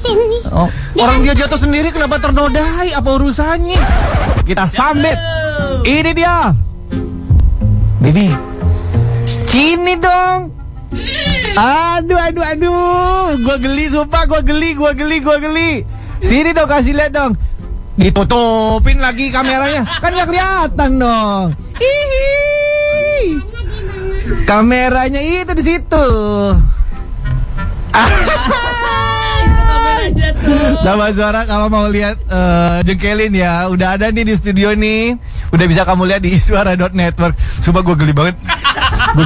sini. Oh, orang dia jatuh sendiri kenapa ternodai? Apa urusannya? Kita sambit. Ini dia. Bibi. Sini dong. Aduh. Gua geli sumpah, gua geli. Sini dong, kasih lihat dong. Ditutupin lagi kameranya. Kan gak kelihatan dong. Hihi. Kameranya itu di situ. Sama Suara kalau mau lihat jengkelin ya, udah ada nih di studio nih. Udah bisa kamu lihat di iswara.network. Sumpah gue geli banget. Gue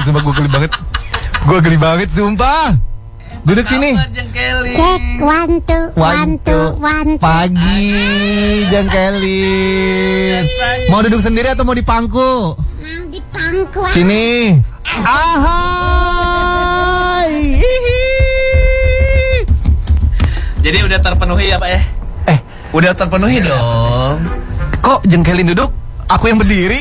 geli banget sumpah. Duduk sini. Cek, one, two. Pagi jengkelin. Mau duduk sendiri atau mau di pangku? Mau di pangku. Sini. Ahai. Jadi udah terpenuhi ya Pak ya? Udah terpenuhi dong. Kok jengkelin duduk? Aku yang berdiri.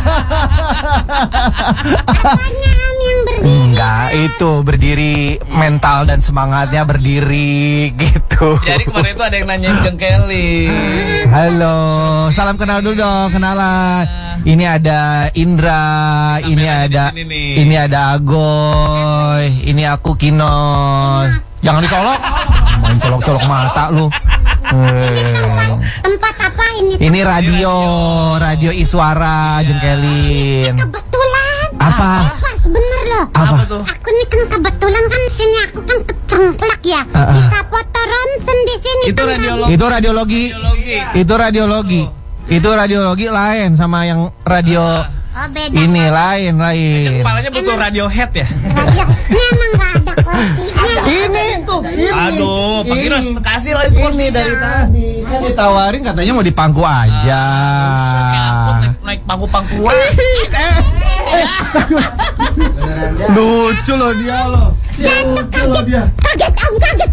Apanya yang berdiri? Enggak, itu berdiri mental dan semangatnya berdiri gitu. Jadi kemarin itu ada yang nanyain jengkelin. Halo, salam kenal dulu dong, kenalan. Ini ada Indra, ini ada Agoy, ini aku Kinos. Jangan dicolok. Main colok-colok mata lu. Tempat apa ini? Ini radio Iswara jengkelin. Kebetulan. Apa? Pas bener loh. Apa tuh? Aku nih kan kebetulan kan sini aku kan kecengklak ya. Bisa foto ronsen di sini. Itu kan radiologi. Itu radiologi. Itu radiologi lain sama yang radio. Oh beda. Ini lain. Kepalanya butuh Radiohead ya? Radio. Ini emang gak ada kursinya. Ini tuh. Aduh, Pak Kinos kasih lagi kursi dari tadi. Kan ditawarin katanya mau di pangku aja. Naik pangku-pangkuan. Lucu loh dia loh. Kaget om.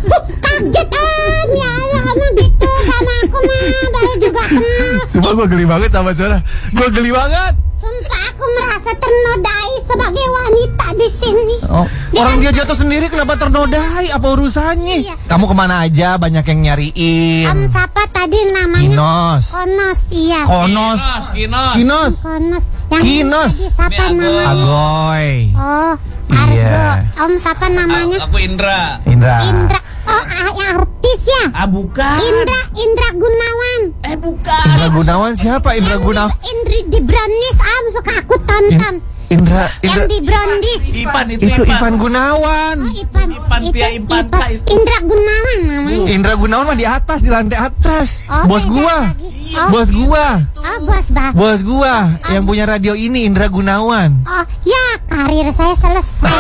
Ya Allah kamu gitu sama aku mah baru juga kenal. Sumpah gue geli banget sama Suara. Gue geli banget. Sumpah aku merasa ternodai sebagai wanita di sini. Oh, orang dia jatuh sendiri kenapa ternodai? Apa urusannya? Iya. Kamu kemana aja? Banyak yang nyariin. Om siapa tadi namanya? Kinos. Konos iya. Kinos. Konos. Yang Kinos. tadi siapa Ini namanya? Agoy. Oh, Argo. Iya. Om siapa namanya? Aku Indra. Indra. Oh, artis ya? Bukan. Indra Gunawan. Bukan. Indra Gunawan siapa? Indra Gunawan. Indri di Brownies suka aku tonton. Indra. Yang di Brownies. Itu Ivan Gunawan. Oh, Ipan. Indra Gunawan namanya. Indra Gunawan mah di atas, di lantai atas. Oh, Bos beda gua. lagi. Oh, Bos gua. Oh, bos Gua yang punya radio ini Indra Gunawan. Oh, ya karir saya selesai.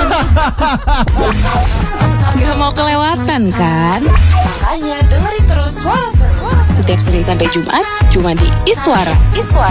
Gak mau kelewatan kan? Makanya dengerin terus Suara Seru setiap Senin sampai Jumat cuma di Iswara.